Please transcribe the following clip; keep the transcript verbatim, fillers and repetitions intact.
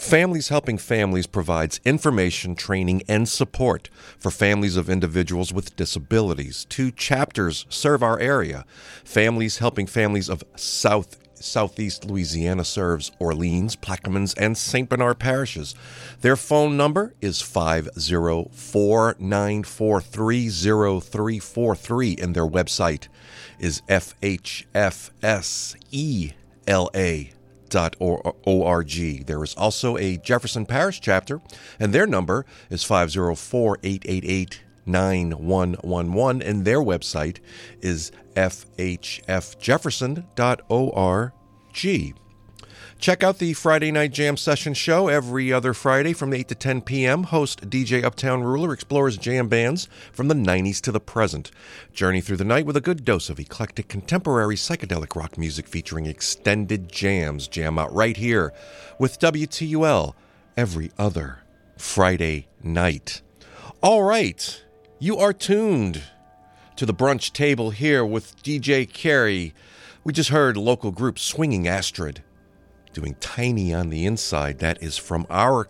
Families Helping Families provides information, training, and support for families of individuals with disabilities. Two chapters serve our area. Families Helping Families of South Southeast Louisiana serves Orleans, Plaquemines, and Saint Bernard parishes. Their phone number is five oh four, nine four three, oh three four three, and their website is f h f s e l a dot org. There is also a Jefferson Parish chapter, and their number is five oh four, eight eight eight, nine one one one, and their website is f h f jefferson dot org. Check out the Friday Night Jam Session show every other Friday from eight to ten p.m. Host D J Uptown Ruler explores jam bands from the nineties to the present. Journey through the night with a good dose of eclectic contemporary psychedelic rock music featuring extended jams. Jam out right here with W T U L every other Friday night. All right, you are tuned to the brunch table here with D J Carey. We just heard local group Swinging Astrid doing Tiny on the Inside. That is from our